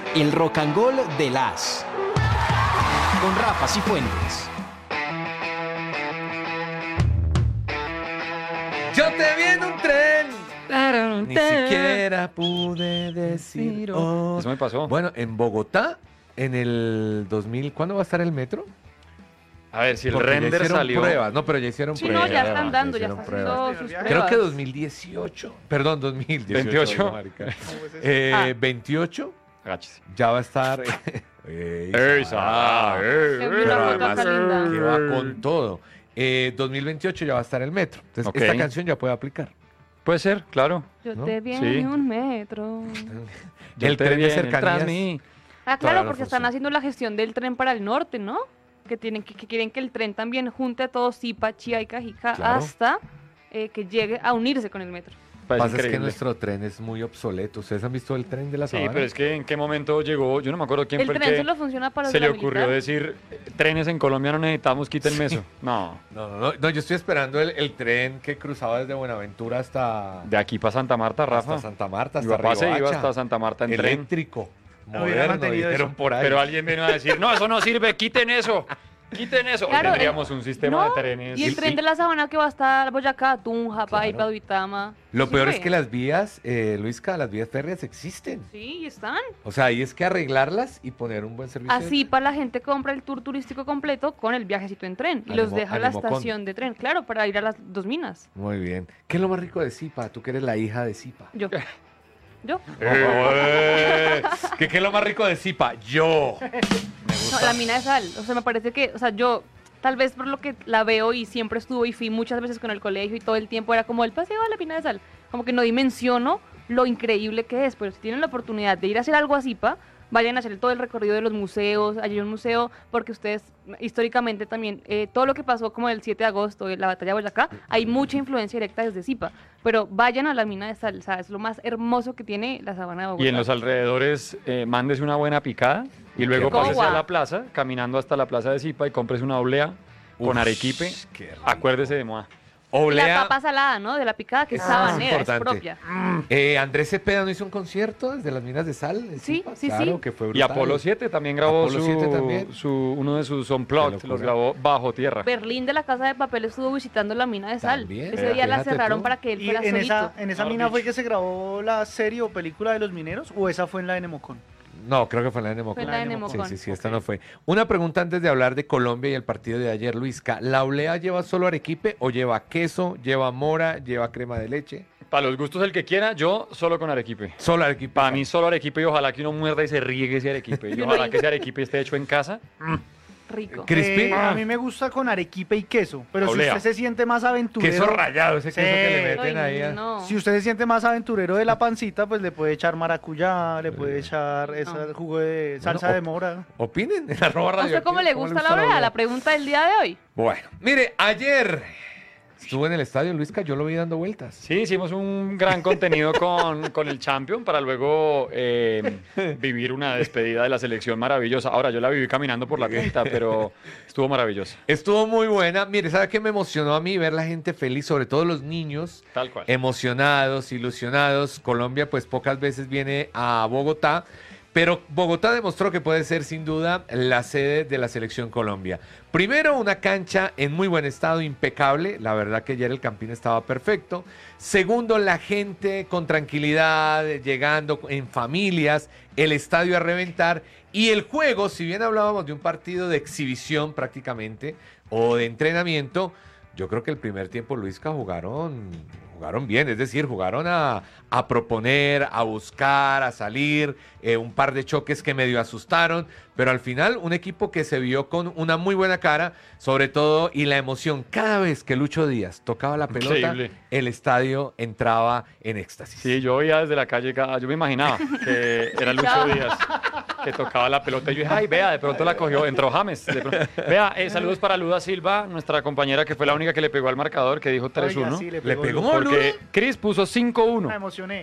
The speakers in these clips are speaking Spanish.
El Rock and Roll de las. Con Rafa Cifuentes. Yo te vi en un tren. Ni siquiera pude decir. Oh. Eso me pasó. Bueno, en Bogotá, en el 2000, ¿cuándo va a estar el metro? A ver, si el Porque ya render hicieron salió. pruebas. No, pero ya hicieron Sí, pruebas. no, ya están dando, ya hicieron están pruebas. haciendo sus pruebas. Creo que 2018. Perdón, 2018. 28. marica. Ah. 28 Agáchese. ya va a estar. Qué Qué Pero foto además acá linda. que va con todo. 2028 ya va a estar el metro. Entonces, Ok. esta canción ya puede aplicar. Puede ser, claro. Yo ¿no? te vi Sí. en un metro. El tren de detrás cercanías. de mí. Ah, Toda claro, la porque función. están haciendo la gestión del tren para el norte, ¿no? Que quieren que el tren también junte a todo Zipa, Chía y Cajica Claro. hasta que llegue a unirse con el metro. Pasa Parece es que increíble. nuestro tren es muy obsoleto. ¿Ustedes han visto el tren de la Sí, Sabana? pero es que en qué momento llegó, yo no me acuerdo quién El fue el tren que solo funciona para se la le ocurrió militar. decir, trenes en Colombia no necesitamos, quítenme eso. No, No, yo estoy esperando el tren que cruzaba desde Buenaventura hasta, de aquí para Santa Marta, Rafa. hasta Santa Marta, Mi hasta papá se iba Riohacha. hasta Santa Marta en tren. Eléctrico, hubiera moderno, mantenido dijeron eso. por ahí. Pero alguien vino a decir, no, eso no sirve, quiten eso. Quiten eso. Hoy Claro, tendríamos un sistema No, de trenes. Y el tren de la Sabana que va a estar Boyacá, Tunja, Paipa, Claro. Duitama. Lo Sí, peor güey. es que las vías, Luisca, las vías férreas existen. Sí, están. O sea, ahí es que arreglarlas y poner un buen servicio. Así para la gente compra el tour turístico completo con el viajecito en tren y los Animo- deja a la Animocon. estación de tren, claro, para ir a las dos minas. Muy bien. ¿Qué es lo más rico de Zipa? Tú que eres la hija de Zipa. Yo. Yo. ¿Qué es lo más rico de Zipa? Yo. No, la mina de sal. O sea, me parece que, o sea, yo tal vez por lo que la veo y siempre estuvo y fui muchas veces con el colegio y todo el tiempo era como el paseo a la mina de sal. Como que no dimensiono lo increíble que es, pero si tienen la oportunidad de ir a hacer algo así, vayan a hacer todo el recorrido de los museos, hay un museo, porque ustedes históricamente también, todo lo que pasó como el 7 de agosto, la batalla de Boyacá, hay mucha influencia directa desde Zipa, pero vayan a la mina de sal, o sea, es lo más hermoso que tiene la sabana de Bogotá. Y en los alrededores, mándese una buena picada y luego rico. pásese a Coba. la plaza, caminando hasta la plaza de Zipa y cómprese una oblea con Uf, arequipe. qué rico. Acuérdese de Moa. Y la Oblea. papa salada, ¿no? De la picada, que es sabanera, es propia. Andrés Cepeda no hizo un concierto desde las minas de sal. en Sí, Zipa? sí, claro, sí. que fue Y brutal. Apolo 7 también grabó Apolo 7 también. uno de sus Qué unplugged, locura. los grabó bajo tierra. Berlín de la Casa de Papel estuvo visitando la mina de sal. También, Ese día la fíjate cerraron tú. para que él ¿Y fuera en solito. esa Mejor mina fue dicho. que se grabó la serie o película de los mineros? ¿O esa fue en la de Nemocón? No, creo que fue en la de Nemocón. Fue en la de Nemocón. Sí, esta no fue. Una pregunta antes de hablar de Colombia y el partido de ayer, Luisca. ¿La oblea lleva solo arequipe o lleva queso, lleva mora, lleva crema de leche? Para los gustos el que quiera, yo solo con arequipe. Solo arequipe. Para mí solo arequipe y ojalá que uno muerda y se riegue ese arequipe. Y ojalá que ese arequipe esté hecho en casa. Rico. Crispy. A mí me gusta con arequipe y queso, pero Oblea. si usted se siente más aventurero... Queso rallado, ese Sí. queso que le meten ahí. Ay, no. Si usted se siente más aventurero de la pancita, pues le puede echar maracuyá, le puede echar ese jugo de salsa Bueno, de mora. Opinen en arroba ¿A radio. usted cómo le gusta la oblea? La pregunta del día de hoy. Bueno, mire, ayer estuvo en el estadio, Luisca, yo lo vi dando vueltas. Sí, hicimos un gran contenido con el Champion para luego vivir una despedida de la selección maravillosa. Ahora, yo la viví caminando por la pinta, pero estuvo maravillosa. Estuvo muy buena. Mire, ¿sabe qué me emocionó a mí? Ver la gente feliz, sobre todo los niños, Tal cual. emocionados, ilusionados. Colombia, pues pocas veces viene a Bogotá, pero Bogotá demostró que puede ser sin duda la sede de la selección Colombia. Primero, una cancha en muy buen estado, impecable. La verdad que ayer el Campín estaba perfecto. Segundo, la gente con tranquilidad, llegando en familias, el estadio a reventar. Y el juego, si bien hablábamos de un partido de exhibición prácticamente, o de entrenamiento, yo creo que el primer tiempo, Luisca, jugaron bien, es decir, jugaron a proponer, a buscar, a salir, un par de choques que medio asustaron, pero al final un equipo que se vio con una muy buena cara, sobre todo, y la emoción, cada vez que Lucho Díaz tocaba la pelota, Increíble. el estadio entraba en éxtasis. Sí, yo veía desde la calle, yo me imaginaba que era Lucho Díaz que tocaba la pelota y yo dije, ay, vea, de pronto la cogió, entró James. Vea, saludos para Luda Silva, nuestra compañera que fue la única que le pegó al marcador, que dijo 3-1. Oiga, sí, ¿Le pegó? Lu. Porque Chris puso 5-1. Me emocioné.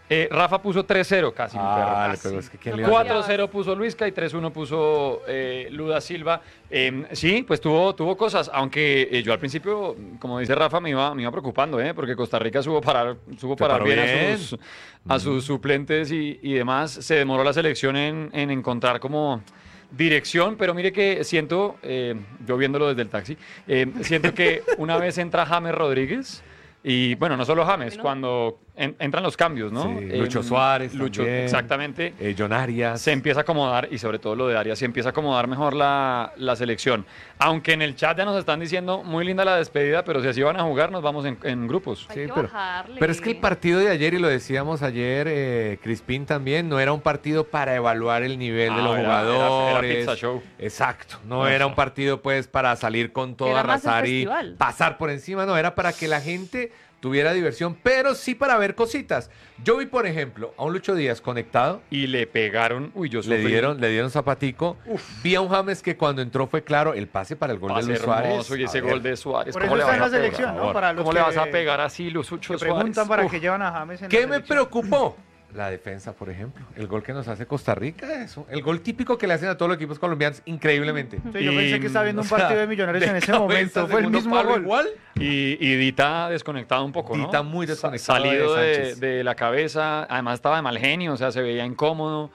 Rafa puso 3-0 casi, mi perro. Ah, Casi. pero es que ¿quién le iba a hacer? 4-0 puso Luisca y 3-1 puso Luda Silva. Sí, pues tuvo cosas, aunque yo al principio, como dice Rafa, me iba preocupando, porque Costa Rica supo parar paró bien bien. a sus suplentes y demás. Se demoró la selección en encontrar como dirección, pero mire que siento, yo viéndolo desde el taxi, siento que una vez entra James Rodríguez. Y bueno, no solo James, Bueno. cuando entran los cambios, ¿no? Sí, Lucho Suárez Lucho, también. exactamente. John Arias. Se empieza a acomodar, y sobre todo lo de Arias, se empieza a acomodar mejor la selección. Aunque en el chat ya nos están diciendo, muy linda la despedida, pero si así van a jugar, nos vamos en grupos. Hay Sí, que pero- bajarle. Pero es que el partido de ayer, y lo decíamos ayer, Crispín también, no era un partido para evaluar el nivel de los Era jugadores. pizza show. Exacto, no era un partido pues para salir con todo, Era más el arrasar y festival. pasar por encima, no, era para que la gente tuviera diversión, pero sí para ver cositas. Yo vi, por ejemplo, a un Lucho Díaz conectado, Y le pegaron, yo le sufrí. dieron zapatico. Vi a un James que cuando entró fue claro el pase para el gol Pase de Luis Suárez. hermoso, y ese A ver, gol de Suárez. Por ¿Cómo eso le está vas en a la pegar? selección, por ¿no? favor. Para los ¿Cómo le que- vas a pegar así, Lucho que Suárez? preguntan para Uf. qué llevan a James en ¿Qué la me selección? preocupó? La defensa, por ejemplo. El gol que nos hace Costa Rica, eso. El gol típico que le hacen a todos los equipos colombianos, increíblemente. Sí, yo pensé que estaba viendo un O sea, partido de Millonarios en de ese cabeza, momento. Fue el segundo mismo palo gol. igual. Y Dita desconectado un poco, ¿no? Dita muy desconectado Salido de de, Sánchez. de la cabeza, además estaba de mal genio, o sea, se veía incómodo.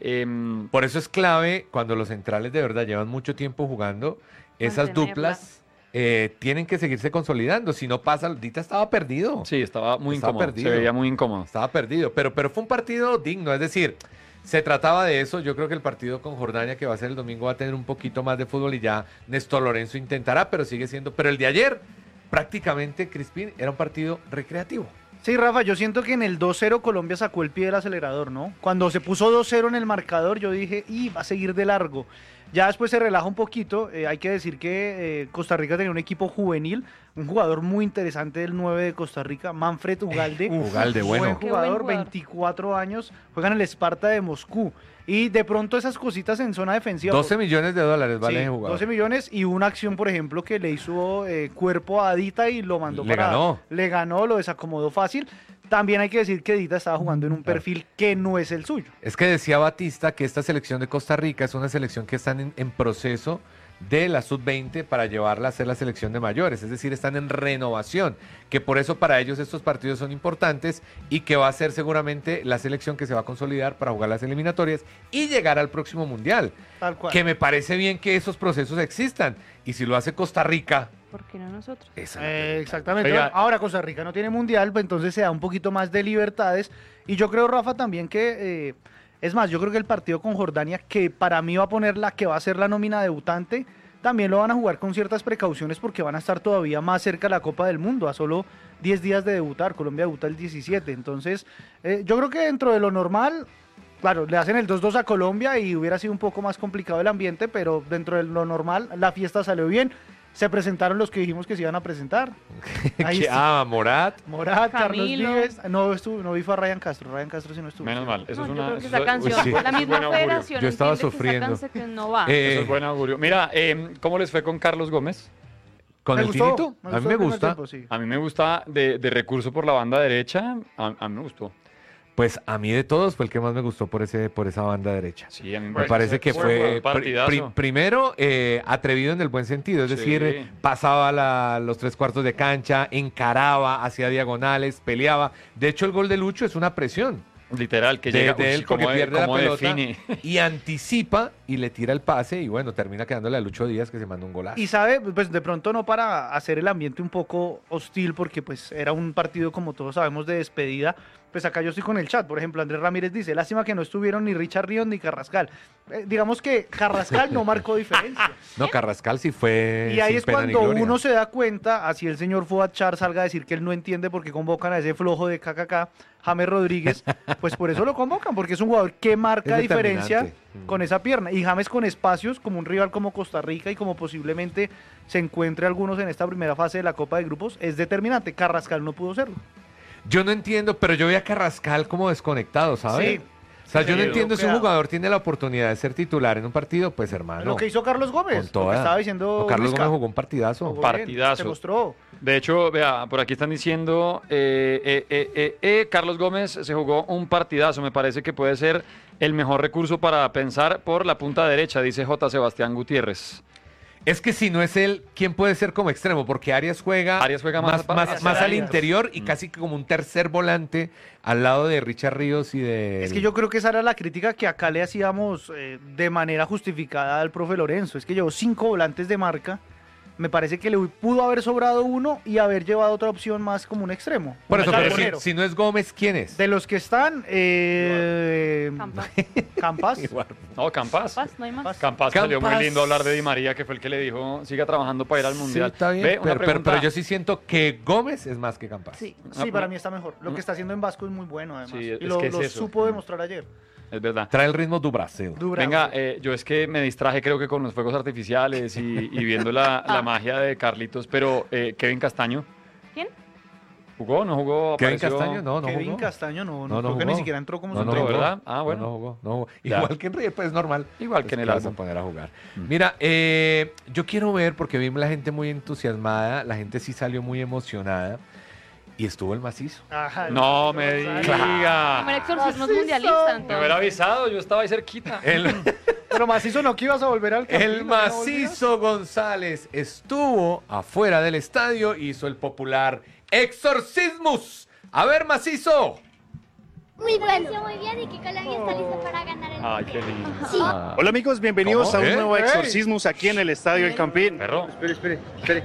Por eso es clave cuando los centrales de verdad llevan mucho tiempo jugando, esas Mantenerla. duplas tienen que seguirse consolidando. Si no pasa, Dita estaba perdido. Sí, estaba muy Estaba incómodo, perdido. se veía muy incómodo. Estaba perdido, pero fue un partido digno, es decir, se trataba de eso. Yo creo que el partido con Jordania que va a ser el domingo va a tener un poquito más de fútbol y ya Néstor Lorenzo intentará, pero sigue siendo, pero el de ayer prácticamente, Crispín, era un partido recreativo. Sí, Rafa, yo siento que en el 2-0 Colombia sacó el pie del acelerador, ¿no? Cuando se puso 2-0 en el marcador, yo dije, va a seguir de largo. Ya después se relaja un poquito. Hay que decir que Costa Rica tenía un equipo juvenil, un jugador muy interesante del 9 de Costa Rica, Manfred Ugalde. Ugalde, bueno. Buen Qué jugador, buen jugador. 24 años, juega en el Sparta de Moscú. Y de pronto esas cositas en zona defensiva. 12 millones de dólares vale Sí, ese jugador. 12 millones y una acción, por ejemplo, que le hizo cuerpo a Dita y lo mandó Le para... ganó. Le ganó, lo desacomodó fácil. También hay que decir que Dita estaba jugando en un perfil que no es el suyo. Es que decía Batista que esta selección de Costa Rica es una selección que están en proceso de la sub-20 para llevarla a ser la selección de mayores, es decir, están en renovación, que por eso para ellos estos partidos son importantes y que va a ser seguramente la selección que se va a consolidar para jugar las eliminatorias y llegar al próximo mundial, Tal cual. que me parece bien que esos procesos existan, y si lo hace Costa Rica, ¿Por qué no nosotros? esa es la pregunta. Exactamente. Oiga. Ahora Costa Rica no tiene mundial, pues entonces se da un poquito más de libertades. Y yo creo, Rafa, también que... es más, yo creo que el partido con Jordania, que para mí va a poner la que va a ser la nómina debutante, también lo van a jugar con ciertas precauciones porque van a estar todavía más cerca de la Copa del Mundo, a solo 10 días de debutar. Colombia debuta el 17. Entonces, yo creo que dentro de lo normal, claro, le hacen el 2-2 a Colombia y hubiera sido un poco más complicado el ambiente, pero dentro de lo normal, la fiesta salió bien. Se presentaron los que dijimos que se iban a presentar. Ahí Que- está. Morat, Morat, Carlos Camilo. Vives. No vi fue a Ryan Castro. Ryan Castro sí no estuvo. Menos mal, eso No, es yo una... creo que eso esa es- canción, sí. la eso es misma buen augurio. federación Yo estaba entiende que sufriendo. esa canción que no va. Eso es buen augurio. Mira, ¿cómo les fue con Carlos Gómez? con Me el gustó, Tinito, a mí gustó me el primer gusta. tiempo, sí. A mí me gusta de recurso por la banda derecha, a mí me gustó. Pues a mí de todos fue el que más me gustó por esa banda derecha. Sí, a mí Me parece que fue partidazo. primero atrevido en el buen sentido, es Sí. decir, pasaba los 3/4 de cancha, encaraba, hacía diagonales, peleaba. De hecho, el gol de Lucho es una presión Literal, que de, llega de él uy, porque cómo pierde la cómo pelota define. y anticipa y le tira el pase y bueno, termina quedándole a Lucho Díaz que se manda un golazo. Y sabe, pues de pronto no para hacer el ambiente un poco hostil, porque pues era un partido, como todos sabemos, de despedida. Pues acá yo estoy con el chat, por ejemplo, Andrés Ramírez dice, lástima que no estuvieron ni Richard Ríos ni Carrascal. Digamos que Carrascal no marcó diferencia. No, Carrascal sí fue Y ahí sin es pena ni cuando gloria. uno se da cuenta, así el señor Fuad Char salga a decir que él no entiende por qué convocan a ese flojo de KKK, James Rodríguez, pues por eso lo convocan, porque es un jugador que marca Es diferencia determinante. con esa pierna. Y James con espacios, como un rival como Costa Rica y como posiblemente se encuentre algunos en esta primera fase de la Copa de Grupos, es determinante. Carrascal no pudo serlo. Yo no entiendo, pero yo vi a Carrascal como desconectado, ¿sabes? Sí, sea, yo no Sí, entiendo si un jugador tiene la oportunidad de ser titular en un partido, pues hermano. Lo que hizo Carlos Gómez, con lo toda. que estaba diciendo No, Carlos Luisca. Gómez jugó un partidazo. Jugó bien, Partidazo. se mostró. De hecho, vea, por aquí están diciendo, Carlos Gómez se jugó un partidazo, me parece que puede ser el mejor recurso para pensar por la punta derecha, dice J. Sebastián Gutiérrez. Es que si no es él, ¿quién puede ser como extremo? Porque Arias juega, más más al Arias. interior y casi que como un tercer volante al lado de Richard Ríos y de... Es que yo creo que esa era la crítica que acá le hacíamos de manera justificada al profe Lorenzo. Es que llevó 5 volantes de marca. Me parece que le pudo haber sobrado uno y haber llevado otra opción más como un extremo. Por un eso, pero carbonero. si no es Gómez, ¿quién es? De los que están, Campas. Campas. Igual. No, Campas. Campas, no hay más. Campas salió muy Campas. lindo hablar de Di María, que fue el que le dijo, siga trabajando para ir al Mundial. Sí, está bien, Ve, una pero pregunta. yo sí siento que Gómez es más que Campas. Sí. Sí, para mí está mejor. Lo que está haciendo en Vasco es muy bueno, además. Sí, y es lo, que es lo eso. supo demostrar ayer. Es verdad. Trae el ritmo do Brasil. Dura. Venga, yo es que me distraje creo que con los fuegos artificiales y viendo la magia de Carlitos, pero Kevin Castaño, ¿Quién? ¿jugó o no jugó? Kevin Apareció- Castaño, no Kevin jugó. Castaño no No creo que jugó. ni siquiera entró como No, central. entró, jugó. ¿verdad? Ah, bueno. No jugó, no jugó. Ya. Igual que en River, pues normal. Igual que en el Pues, vas a álbum. poner a jugar. Mira, yo quiero ver, porque vi la gente muy entusiasmada, la gente sí salió muy emocionada, y estuvo el macizo. Ajá, No me Primer diga. exorcismo Macizo. mundialista, Me entonces. hubiera avisado, yo estaba ahí cerquita. Pero macizo no que ibas a volver al Campín, El ¿no volvías? macizo González estuvo afuera del estadio, hizo el popular exorcismus. A ver, macizo. Muy bueno. Muy bien y que Colombia está lista para ganar el Ay, qué lindo. Sí. Ah, Hola amigos, bienvenidos ¿Cómo? a un ¿Eh? nuevo ¡Ey! Exorcismus aquí en el Estadio El Campín. Perro. Espere.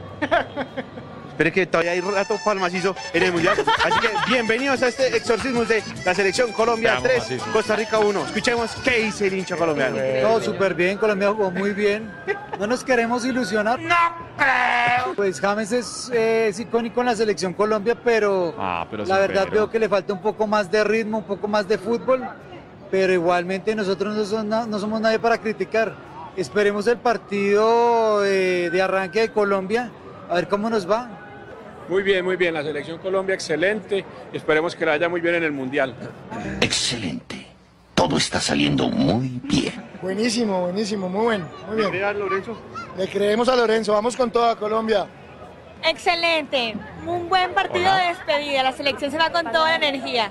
Espere que todavía hay rato para el macizo en el Mundial. Así que bienvenidos a este Exorcismus de la Selección Colombia Te amo, 3, macizo. Costa Rica 1. Escuchemos qué dice el hincha colombiano. Todo súper bien, Colombia jugó muy bien. No nos queremos ilusionar. ¡No creo! Pues James es icónico en la selección Colombia, pero Pero la sí, verdad pero- veo que le falta un poco más de ritmo, un poco más de fútbol. Pero igualmente nosotros no somos nadie para criticar. Esperemos el partido de arranque de Colombia, a ver cómo nos va. Muy bien, la selección Colombia excelente, esperemos que la haya muy bien en el Mundial. Excelente. Todo está saliendo muy bien. Buenísimo, muy bueno, muy bien. Mira, Lorenzo. Le creemos a Lorenzo, vamos con toda Colombia. Excelente. Un buen partido de despedida. La selección se va con toda la energía.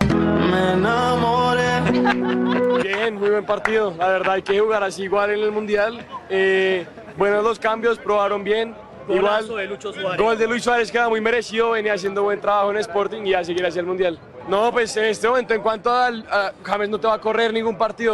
Bien, muy buen partido, la verdad hay que jugar así igual en el Mundial. Buenos los cambios, probaron bien. Igual, gol de Luis Suárez queda muy merecido, venía haciendo buen trabajo en Sporting y a seguir hacia el Mundial. No, pues en este momento, en cuanto a James no te va a correr ningún partido.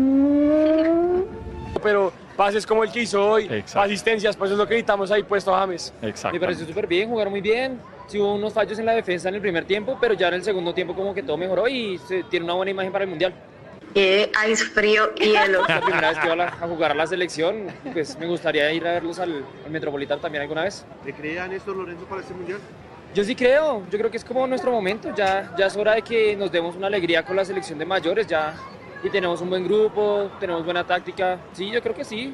Pero pases como el que hizo hoy, Exacto. asistencias, pues es lo que necesitamos ahí puesto a James. Exacto. Me pareció súper bien, jugaron muy bien. Sí hubo unos fallos en la defensa en el primer tiempo, pero ya en el segundo tiempo como que todo mejoró y se tiene una buena imagen para el Mundial. Ice frío y hielo. La primera vez que voy a jugar a la selección, pues me gustaría ir a verlos al Metropolitano también alguna vez. ¿Le creían esto, Lorenzo, para este Mundial? Yo sí creo, yo creo que es como nuestro momento, ya es hora de que nos demos una alegría con la selección de mayores, ya y tenemos un buen grupo, tenemos buena táctica, sí, yo creo que sí.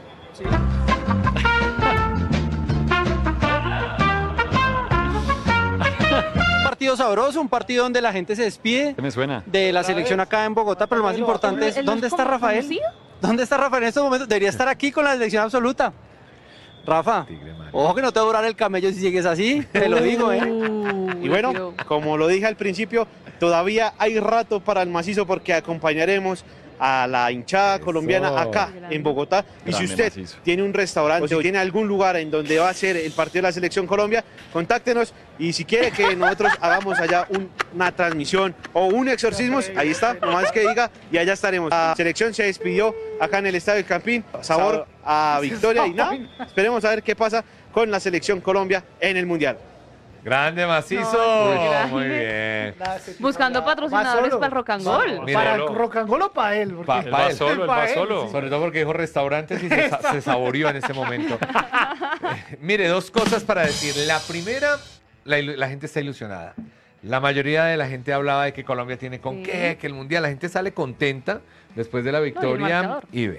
Un partido sabroso, un partido donde la gente se despide ¿Qué me suena? de la selección acá en Bogotá, pero lo más importante es, ¿dónde está Rafael? ¿Conocido? ¿Dónde está Rafael en estos momentos? Debería estar aquí con la selección absoluta. Rafa, ojo que no te va a durar el camello si sigues así, te lo digo, ¿eh? Y bueno, como lo dije al principio, todavía hay rato para el macizo porque acompañaremos a la hinchada colombiana acá en Bogotá. Y si Grande usted macizo. tiene un restaurante o tiene algún lugar en donde va a ser el partido de la Selección Colombia, contáctenos y si quiere que nosotros hagamos allá una transmisión o un exorcismo, ahí está, nomás que diga y allá estaremos. La selección se despidió acá en el Estadio del Campín, sabor a victoria y nada, esperemos a ver qué pasa con la Selección Colombia en el Mundial. Grande macizo. No, Muy grande. bien. Buscando patrocinadores para el Rock and Roll. Mira, ¿Para Rock and Roll o para él? Porque- Él va solo, él va solo. Sobre todo porque dijo restaurantes y se saboreó en ese momento. Mire, dos cosas para decir. La primera, la gente está ilusionada. La mayoría de la gente hablaba de que Colombia tiene con Sí. qué, que el Mundial. La gente sale contenta después de la victoria marcador. y ven.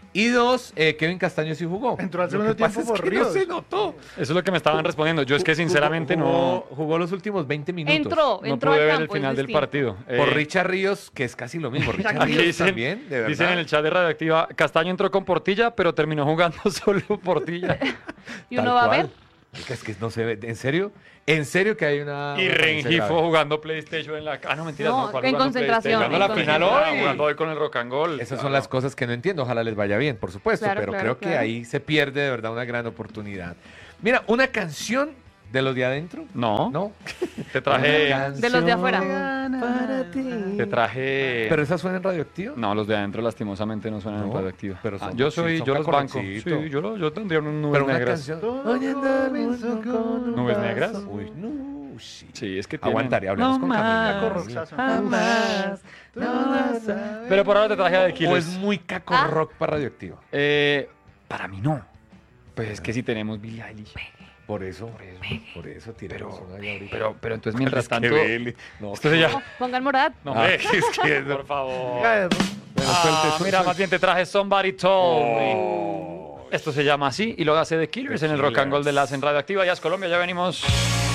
Y 2, Kevin Castaño sí jugó. Entró al Lo segundo que pasa tiempo es por que no Ríos. se notó. Eso es lo que me estaban respondiendo. Yo es que sinceramente Jugó los últimos 20 minutos. Entró no al pude ver el campo, es final del distinto. partido. Por Richard Ríos, que es casi lo mismo. Richard Aquí Ríos dicen, también, de verdad. dicen en el chat de Radioactiva, Castaño entró con Portilla, pero terminó jugando solo Portilla. Y Tal uno va a cual. ver. Es que no se ve. ¿En serio? ¿En serio que hay una... Y una Rengifo grave? jugando PlayStation en la... Ah, no, mentiras. No, ¿cuál en jugando concentración, PlayStation? Jugando la final hoy. Jugando hoy con el Rock and Roll. Esas son las cosas que no entiendo. Ojalá les vaya bien, por supuesto. Claro, pero claro, creo que claro. ahí se pierde de verdad una gran oportunidad. Mira, una canción de los de adentro. No. ¿No? Te traje... De los de afuera. Te traje... ¿Pero esa suena en Radioactivo? No, los de adentro lastimosamente no suenan en No, Radioactiva. pero son- yo sí, son los banco. Sí, cacorroncito. yo tendría unas nubes Pero una negras. canción... ¿Nubes negras? Uy, no, sí. Sí, es que tienen... Aguantaría, hablamos con Camila. Corroxazo. Pero por ahora te traje a The ¿O Killers. es muy caco Ah. rock para Radioactivo? Para mí no. Pues es que si tenemos Billie Eilish. Por eso tiene razón ahí ahorita. Pero entonces mientras Es que tanto... Beli- no, Esto se llama... No, pongan Morat. No, Ah, hombre, es que- por favor. Bueno, Mira, más bien te traje Somebody Told Me. Oh. Esto se llama así y lo hace The Killers en el Rock and Roll de las en Radioactiva. Ya es Colombia, ya venimos.